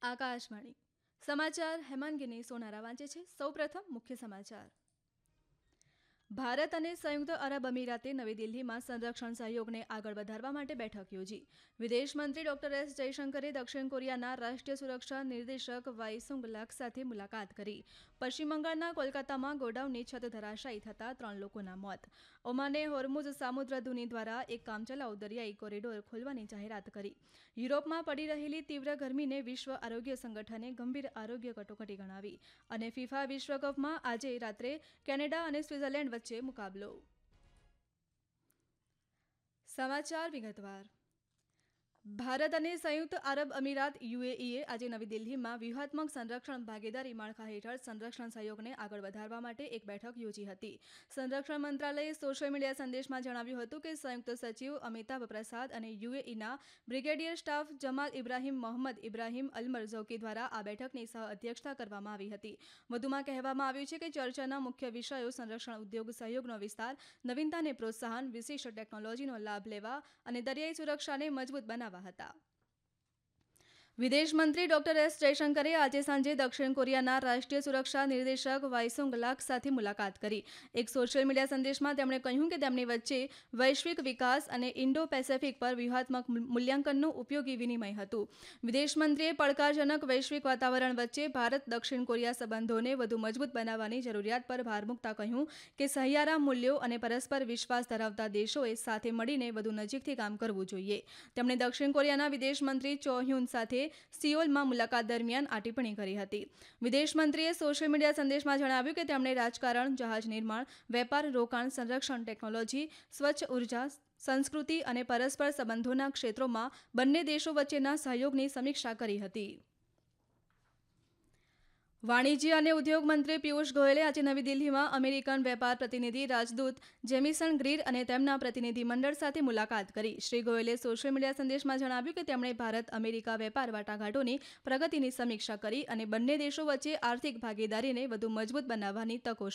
આકાશવાણી સમાચાર હેમાંગીની સોનારા વાંચે છે. સૌપ્રથમ મુખ્ય સમાચાર. ભારત અને સંયુક્ત અરબ અમીરાતે નવી દિલ્હીમાં સંરક્ષણ સહયોગને આગળ વધારવા માટે બેઠક યોજી. વિદેશ મંત્રી ડોક્ટર એસ જયશંકરે દક્ષિણ કોરિયાના રાષ્ટ્રીય સુરક્ષા નિર્દેશક વાઈ સુંગ લાક સાથે મુલાકાત કરી. પશ્ચિમ બંગાળના કોલકાતામાં ગોડાઉનની છત ધરાશાયી થતાં 3 લોકોના મોત. ઓમાને હોર્મુઝ સામુદ્રધુની દ્વારા એક કામચલાઉ દરિયાઈ કોરિડોર ખોલવાની જાહેરાત કરી. યુરોપમાં પડી રહેલી તીવ્ર ગરમીને વિશ્વ આરોગ્ય સંગઠને ગંભીર આરોગ્ય કટોકટી ગણાવી. અને ફિફા વિશ્વકપમાં આજે રાત્રે કેનેડા અને સ્વિટ્ઝરલેન્ડ વચ્ચે મુકાબલો. સમાચાર વિગતવાર. ભારત અને સંયુક્ત અરબ અમીરાત યુએઈએ આજે નવી દિલ્હીમાં વ્યૂહાત્મક સંરક્ષણ ભાગીદારી માળખા હેઠળ સંરક્ષણ સહયોગને આગળ વધારવા માટે એક બેઠક યોજી હતી. સંરક્ષણ મંત્રાલયે સોશિયલ મીડિયા સંદેશમાં જણાવ્યું હતું કે સંયુક્ત સચિવ અમિતાભ પ્રસાદ અને યુએઈના બ્રિગેડિયર સ્ટાફ જમાલ ઇબ્રાહિમ મોહમ્મદ ઇબ્રાહિમ અલમર ઝૌકી દ્વારા આ બેઠકની સહ અધ્યક્ષતા કરવામાં આવી હતી. વધુમાં કહેવામાં આવ્યું છે કે ચર્ચાના મુખ્ય વિષયો સંરક્ષણ ઉદ્યોગ સહયોગનો વિસ્તાર, નવીનતાને પ્રોત્સાહન, વિશિષ્ટ ટેકનોલોજીનો લાભ લેવા અને દરિયાઈ સુરક્ષાને મજબૂત બનાવવા હતા. વિદેશ મંત્રી ડોક્ટર એસ જયશંકરે આજે સાંજે દક્ષિણ કોરિયાના રાષ્ટ્રીય સુરક્ષા નિર્દેશક વાઈ સુંગ લાક સાથે મુલાકાત કરી. એક સોશિયલ મીડિયા સંદેશમાં તેમણે કહ્યું કે તેમની વચ્ચે વૈશ્વિક વિકાસ અને ઇન્ડો પેસેફિક પર વ્યૂહાત્મક મૂલ્યાંકનનું ઉપયોગી વિનિમય હતું. વિદેશ મંત્રીએ પડકારજનક વૈશ્વિક વાતાવરણ વચ્ચે ભારત દક્ષિણ કોરિયા સંબંધોને વધુ મજબૂત બનાવવાની જરૂરિયાત પર ભાર મૂકતા કહ્યું કે સહિયારા મૂલ્યો અને પરસ્પર વિશ્વાસ ધરાવતા દેશોએ સાથે મળીને વધુ નજીકથી કામ કરવું જોઈએ. તેમણે દક્ષિણ કોરિયાના વિદેશ મંત્રી ચો હ્યુન સાથે સિયોલમાં મુલાકાત દરમિયાન આ ટિપ્પણી કરી હતી. વિદેશ મંત્રીએ સોશિયલ મીડિયા સંદેશમાં જણાવ્યું કે તેમણે રાજકારણ, જહાજ નિર્માણ, વેપાર, રોકાણ, સંરક્ષણ ટેકનોલોજી, સ્વચ્છ ઉર્જા, સંસ્કૃતિ અને પરસ્પર સંબંધોના ક્ષેત્રોમાં બંને દેશો વચ્ચેના સહયોગની સમીક્ષા કરી હતી. વાણિજ્ય અને ઉદ્યોગ મંત્રી પિયુષ ગોયલે આજે નવી દિલ્હીમાં અમેરિકન વેપાર પ્રતિનિધિ રાજદૂત જેમિસન ગ્રીર અને તેમના પ્રતિનિધિ મંડળ સાથે મુલાકાત કરી. શ્રી ગોયલે સોશિયલ મીડિયા સંદેશમાં જણાવ્યું કે તેમણે ભારત અમેરિકા વેપાર વાટાઘાટોની પ્રગતિની સમીક્ષા કરી અને બંને દેશો વચ્ચે આર્થિક ભાગીદારીને વધુ મજબૂત બનાવવાની તકો